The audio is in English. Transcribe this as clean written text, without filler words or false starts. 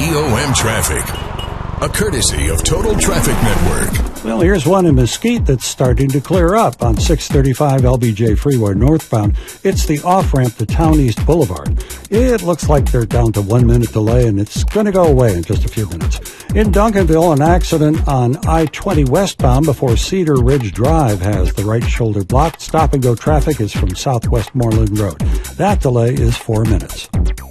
DOM traffic. A courtesy of Total Traffic Network. Well, here's one in Mesquite that's starting to clear up on 635 LBJ Freeway northbound. It's the off-ramp to Town East Boulevard. It looks like they're down to 1 minute delay, and it's going to go away in just a few minutes. In Duncanville, an accident on I-20 westbound before Cedar Ridge Drive has the right shoulder blocked. Stop-and-go traffic is from Southwest Moreland Road. That delay is 4 minutes.